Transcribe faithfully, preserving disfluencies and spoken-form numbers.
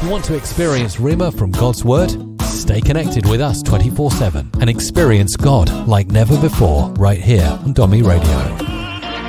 You want to experience Rhema from God's Word? Stay connected with us twenty-four seven and experience God like never before right here on Domi Radio.